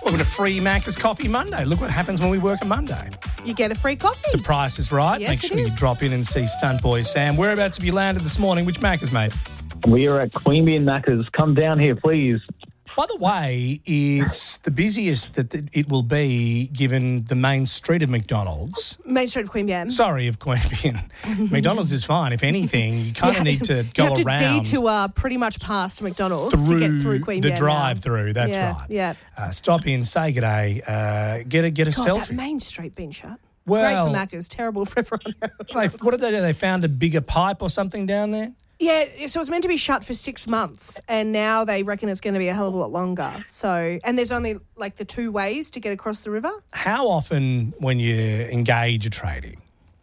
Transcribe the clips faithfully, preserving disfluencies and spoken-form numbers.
Welcome to Free Macca's Coffee Monday. Look what happens when we work a Monday. You get a free coffee. The price is right. Yes, Make it sure you is. drop in and see Stunt Boy Sam. Whereabouts have you landed this morning? Which Macca's, mate? We are at Queanbeyan Macca's. Come down here, please. By the way, it's the busiest that it will be given the main street of McDonald's. Main Street of Queanbeyan. Sorry, of Queanbeyan. McDonald's is fine. If anything, you kind of need to go you have to around detour pretty much past McDonald's through, to get through Queanbeyan. the now. drive-through. That's yeah, right. Yeah. Uh, stop in, say g'day, uh, get a get a God, selfie. that Main Street being shut. Well- Great for Macca's, terrible for everyone else. They, what did they do? They found a bigger pipe or something down there? Yeah, so it was meant to be shut for six months, and now they reckon it's going to be a hell of a lot longer. So, and there's only like the two ways to get across the river. How often when you engage a tradie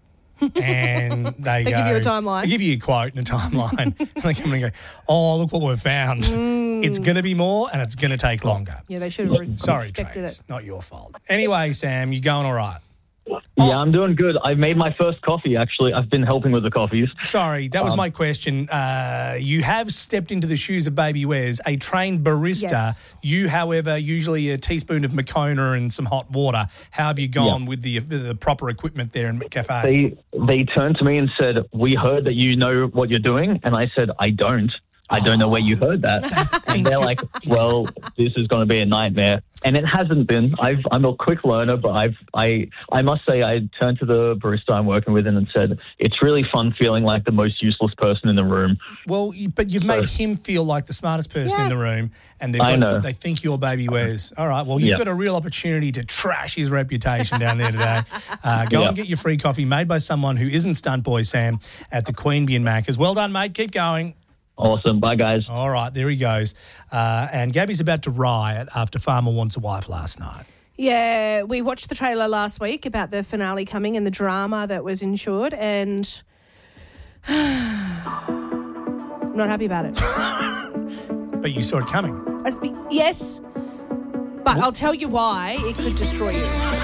and they, They go, give you a timeline. They give you a quote and a timeline. And they come in and go, oh, look what we've found. Mm. It's going to be more and it's going to take longer. Yeah, they should have Sorry, expected tradies. it. Not your fault. Anyway, Sam, you going all right? Yeah, I'm doing good. I made my first coffee, actually. I've been helping with the coffees. Sorry, that was Um, my question. Uh, you have stepped into the shoes of Baby Wes, a trained barista. Yes. You, however, usually a teaspoon of Moccona and some hot water. How have you gone Yeah. with the, the proper equipment there in McCafe? They they turned to me and said, "We heard that you know what you're doing," and I said, "I don't. I don't know where you heard that." And they're like, "Well, this is going to be a nightmare," and it hasn't been. I've I'm a quick learner, but I've I I must say I turned to the barista I'm working with and said, "It's really fun feeling like the most useless person in the room." Well, you, but you've made So- him feel like the smartest person Yeah. in the room, and they've I got, know. they think you're Baby Wes. All right, well, you've Yeah. got a real opportunity to trash his reputation down there today. Uh, go Yeah. and get your free coffee made by someone who isn't Stunt Boy Sam at the Queanbeyan Macca's. Well done, mate. Keep going. Awesome. Bye, guys. All right, there he goes. Uh, and Gabby's about to riot after Farmer Wants a Wife last night. Yeah, we watched the trailer last week about the finale coming and the drama that was ensured, and I'm not happy about it. But you saw it coming. I- yes, but I'll tell you why it could destroy you.